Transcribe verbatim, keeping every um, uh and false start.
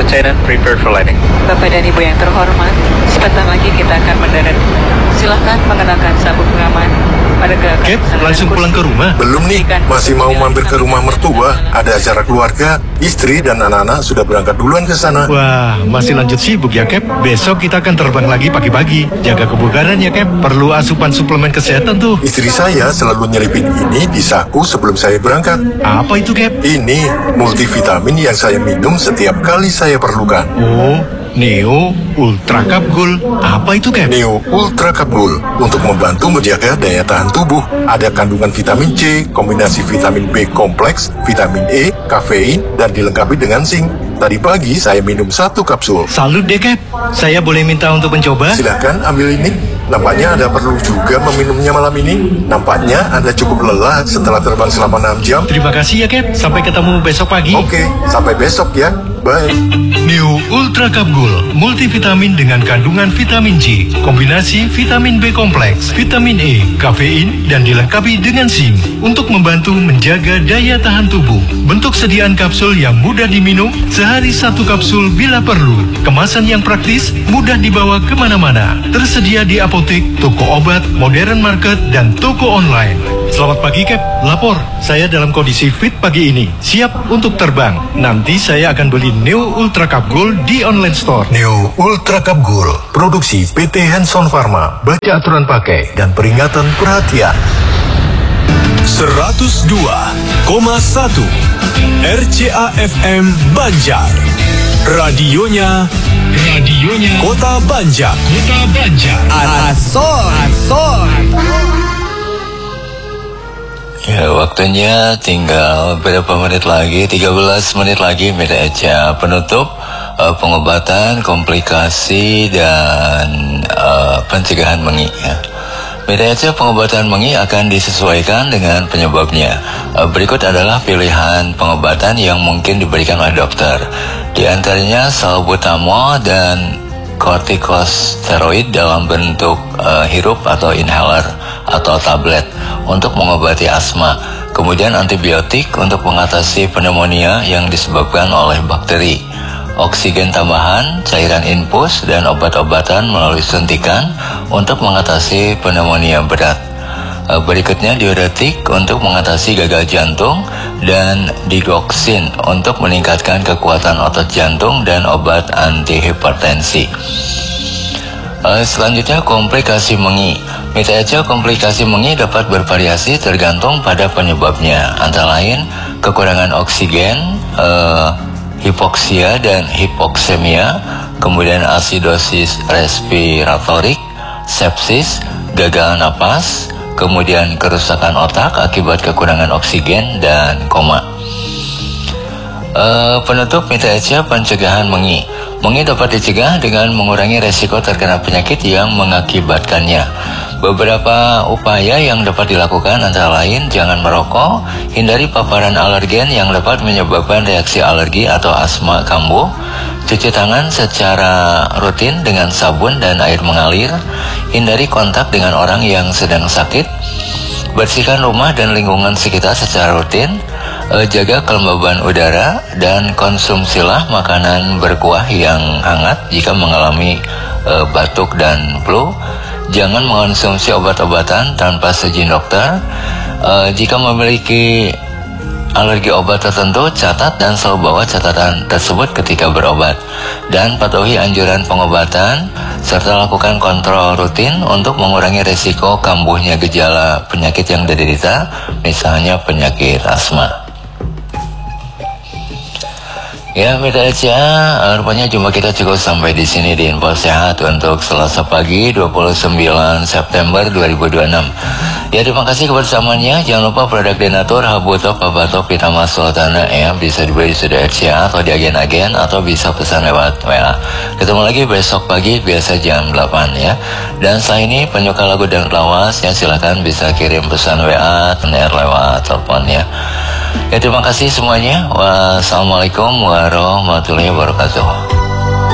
Lieutenant, prepare for landing. Bapak dan Ibu yang terhormat, sebentar lagi kita akan mendarat. Silahkan mengenakan sabuk pengaman pada gerakan. Cap, langsung pulang ke rumah? Belum nih, masih mau mampir ke rumah mertua. Ada acara keluarga, istri dan anak-anak sudah berangkat duluan ke sana. Wah, masih lanjut sibuk ya, Cap. Besok kita akan terbang lagi pagi-pagi. Jaga kebugaran ya, Cap. Perlu asupan suplemen kesehatan tuh. Istri saya selalu nyelipin ini di saku sebelum saya berangkat. Apa itu, Cap? Ini multivitamin yang saya minum setiap kali saya perlukan. Oh, Neo Ultra Cup Gold. Apa itu, Cap? Neo Ultra Cup Gold untuk membantu menjaga daya tahan tubuh. Ada kandungan vitamin C, kombinasi vitamin B kompleks, vitamin E, kafein, dan dilengkapi dengan zinc. Tadi pagi saya minum satu kapsul. Salut deh, Cap. Saya boleh minta untuk mencoba? Silahkan ambil ini. Nampaknya Anda perlu juga meminumnya malam ini. Nampaknya Anda cukup lelah setelah terbang selama enam jam. Terima kasih ya, Cap. Sampai ketemu besok pagi. Oke, sampai besok ya. Bye. Neo Ultra Cup Gold, multivitamin dengan kandungan vitamin C, kombinasi vitamin B kompleks, vitamin E, kafein, dan dilengkapi dengan zinc untuk membantu menjaga daya tahan tubuh. Bentuk sediaan kapsul yang mudah diminum, sehari satu kapsul bila perlu. Kemasan yang praktis, mudah dibawa kemana-mana. Tersedia di apotek, toko obat, modern market, dan toko online. Selamat pagi, Cap. Lapor, saya dalam kondisi fit pagi ini, siap untuk terbang. Nanti saya akan beli Neo Ultra Cup Gold di online store. Neo Ultra Cup Gold, produksi P T Hanson Pharma. Baca aturan pakai dan peringatan perhatian. seratus dua koma satu R C A F M Banjar. Radionya Radionya Kota Banjar. Kota Banjar. Asor Asor. Ya, waktunya tinggal berapa menit lagi? tiga belas menit lagi, Mita Echa. Penutup uh, pengobatan, komplikasi, dan uh, pencegahan mengi. Ya. Mita Echa, pengobatan mengi akan disesuaikan dengan penyebabnya. Uh, berikut adalah pilihan pengobatan yang mungkin diberikan oleh dokter. Di antaranya salbutamol dan kortikosteroid dalam bentuk uh, hirup atau inhaler atau tablet untuk mengobati asma. Kemudian antibiotik untuk mengatasi pneumonia yang disebabkan oleh bakteri. Oksigen tambahan, cairan infus, dan obat-obatan melalui suntikan untuk mengatasi pneumonia berat. Berikutnya diuretik untuk mengatasi gagal jantung dan digoxin untuk meningkatkan kekuatan otot jantung dan obat antihipertensi. Selanjutnya komplikasi mengi. Mita Echa, komplikasi mengi dapat bervariasi tergantung pada penyebabnya, antara lain kekurangan oksigen, eh, hipoksia dan hipoksemia, kemudian asidosis respiratorik, sepsis, gagal napas, kemudian kerusakan otak akibat kekurangan oksigen, dan koma. Uh, penutup Mita Echa, pencegahan mengi. Mengi dapat dicegah dengan mengurangi resiko terkena penyakit yang mengakibatkannya. Beberapa upaya yang dapat dilakukan antara lain jangan merokok, hindari paparan alergen yang dapat menyebabkan reaksi alergi atau asma kambuh, cuci tangan secara rutin dengan sabun dan air mengalir, hindari kontak dengan orang yang sedang sakit, bersihkan rumah dan lingkungan sekitar secara rutin, jaga kelembaban udara, dan konsumsilah makanan berkuah yang hangat jika mengalami e, batuk dan flu. Jangan mengonsumsi obat-obatan tanpa seizin dokter. E, jika memiliki alergi obat tertentu, catat dan selalu bawa catatan tersebut ketika berobat. Dan patuhi anjuran pengobatan serta lakukan kontrol rutin untuk mengurangi risiko kambuhnya gejala penyakit yang diderita, misalnya penyakit asma. Ya, Mita Echa, rupanya jumpa kita cukup sampai di sini di Info Sehat untuk Selasa pagi dua puluh sembilan September dua ribu dua puluh enam. Ya, terima kasih kebersamaannya. Jangan lupa produk Denatur, Habutok, Pabatok, Pitama Sultana ya, bisa dibeli di Studio R C A atau di agen-agen atau bisa pesan lewat W A. Ketemu lagi besok pagi biasa jam delapan ya. Dan setelah ini penyuka lagu dan lawas ya, silakan bisa kirim pesan W A lewat telepon ya. Ya, terima kasih semuanya. Wassalamualaikum warahmatullahi wabarakatuh.